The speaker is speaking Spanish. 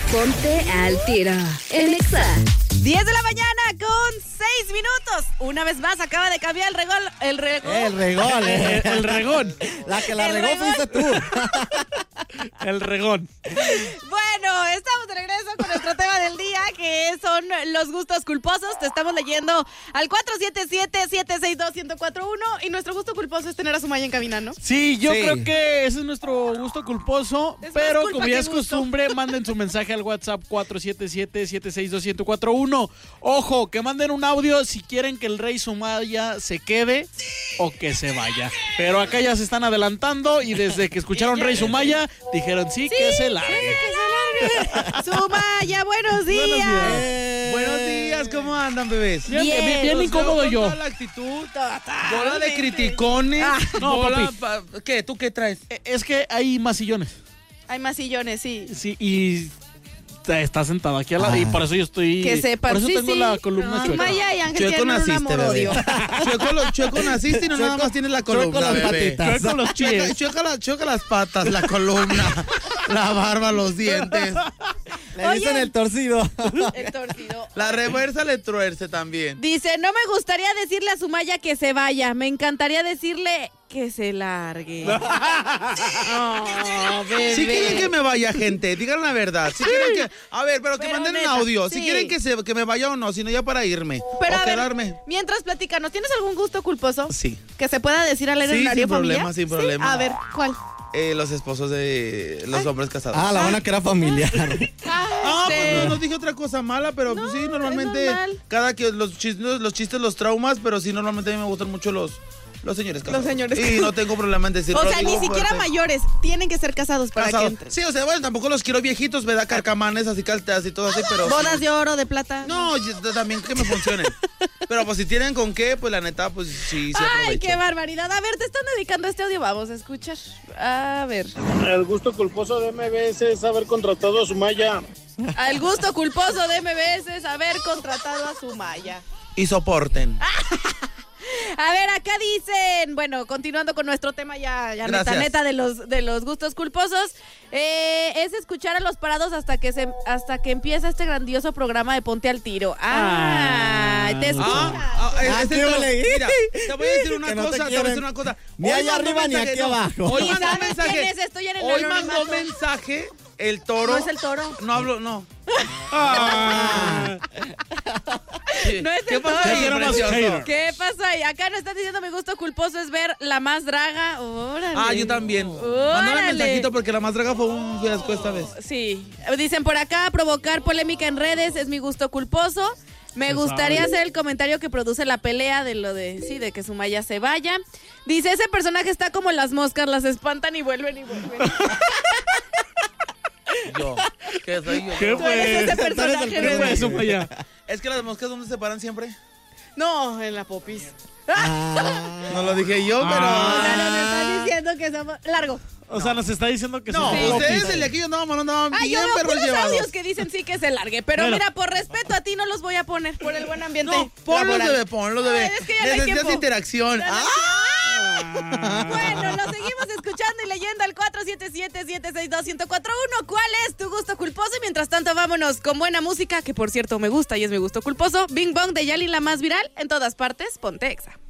Ponte al tiro en Exa. 10 de la mañana con 6 minutos. Una vez más acaba de cambiar el regón. El regón. La que la regó regón. fuiste tú. El regón. Bueno, estamos de regreso con nuestro tema del día, que son los gustos culposos. Te estamos leyendo al 477-762-1041 y nuestro gusto culposo es tener a Sumaya en cabina, ¿no? Sí, yo Sí. creo que ese es nuestro gusto culposo, Es más pero culpa como que ya es gusto. costumbre, manden su mensaje al WhatsApp 477-762-1041. Ojo, que manden un audio si quieren que el rey Sumaya se quede o que se vaya. Pero acá ya se están adelantando y desde que escucharon Rey Sumaya, dijeron sí, que se largue. Sumaya, buenos días. Buenos días, ¿cómo andan, bebés? Bien incómodo Con yo. toda la actitud, bola de criticones. No, bola, papi. ¿Qué? ¿Tú qué traes? Es que hay masillones. Hay más sillones, sí. Sí, y está sentado aquí al lado y por eso yo estoy... Que sepan, por eso sí, tengo sí. la columna chueca. Sumaya y Ángel Chueco tienen un naciste, amor-odio. bebé. Chueco naciste y no nada más tienes la columna, las bebé. patitas. Chueco los pies. Chueca las patas, la columna, la barba, los dientes. Le dicen Oye. el torcido. El torcido. La reversa le truerce también. Dice, no me gustaría decirle a Sumaya que se vaya. Me encantaría decirle que se largue. Oh, bebé. Si quieren que me vaya, gente, digan la verdad. Si quieren que... A ver, pero que Pero manden un neta, audio. sí. Si quieren que me vaya o no, sino ya para irme. Pero o a ver, quedarme. mientras platícanos, ¿tienes algún gusto culposo? Sí. Que se pueda decir al aire Sí, en horario sin problema, familiar? sin ¿Sí? problema. A ver, ¿cuál? Los esposos de los hombres casados. Ah, la buena que era familiar. Pues no dije otra cosa mala, pero pues sí, normalmente es normal. cada que los chistes, los traumas, pero sí, normalmente a mí me gustan mucho los señores casados. Los señores Y casados. no tengo problema en decirlo. O sea, digo ni siquiera fuerte. mayores. Tienen que ser casados para Casados. que entren. Sí, o sea, bueno, tampoco los quiero viejitos, ¿verdad? Carcamanes, así calteas y todo así, pero... Bodas de oro, de plata. No, también que me funcionen. Pero pues si tienen con qué, pues la neta, pues sí Ay, aprovecho. qué barbaridad. A ver, te están dedicando este audio. Vamos a escuchar. A ver. El gusto culposo de MBS es haber contratado a Sumaya. Al gusto culposo de MBS es haber contratado a Sumaya. Y soporten. A ver, acá dicen, bueno, continuando con nuestro tema ya Gracias. neta de los gustos culposos, es escuchar a los parados hasta que empieza este grandioso programa de Ponte al Tiro. Te escuchas. Ese ¿qué no, le- mira, te voy a decir una Que no te cosa, quieren. Hoy Ni allá mandó arriba ni mensaje, aquí no. abajo. Hoy ¿Y mandó sabes mensaje. quién es? Estoy en el Hoy mandó anonimato. mensaje el toro. No es el toro. No hablo, no. No es ¿Qué el pasó toro. ahí, Era más precioso? hater. ¿Qué pasa ahí? Acá nos están diciendo mi gusto culposo es ver La Más Draga. Órale. Ah, yo también. Órale. Mándame mensajito porque la más draga fue un fiasco esta vez. Sí. Dicen por acá, provocar polémica en redes es mi gusto culposo. Me gustaría hacer el comentario que produce la pelea de lo de que Sumaya se vaya. Dice, ese personaje está como las moscas, las espantan y vuelven y vuelven. Yo. ¿Qué soy yo? ¿Qué Tú eres ese personaje, ¿Qué bebé. fue eso, Maya? Es que las moscas, ¿dónde se paran siempre? No, en la popis. No lo dije yo, O sea, pero... nos están diciendo que somos... Largo. O sea, nos está diciendo que No, somos ustedes popis. el de aquí andaban Yo bien veo perros puros llevados. audios que dicen sí que se largue. Pero Bueno. mira, por respeto a ti no los voy a poner por el buen ambiente No, ponlos, laboral. bebé, ponlos, bebé. Ay, es que ya no hay Necesitas tiempo. interacción. Ya no hay ¡Ah! Bueno, lo seguimos escuchando y leyendo al 477-762-1041. ¿Cuál es tu gusto culposo? Y mientras tanto, vámonos con buena música, que por cierto me gusta y es mi gusto culposo. Bing Bong de Yali, la más viral. En todas partes, ponte Exa.